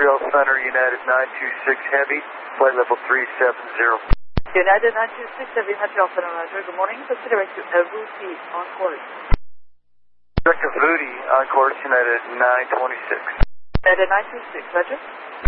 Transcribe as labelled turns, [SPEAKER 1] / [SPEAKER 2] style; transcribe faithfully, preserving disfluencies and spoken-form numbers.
[SPEAKER 1] Montreal Center, United nine two six Heavy, flight level three seven zero.
[SPEAKER 2] United nine two six Heavy, Montreal Center, Roger. Good morning. This is Director Avuti on course.
[SPEAKER 1] Director Avuti on course, United nine twenty-six.
[SPEAKER 2] United nine two six, Roger.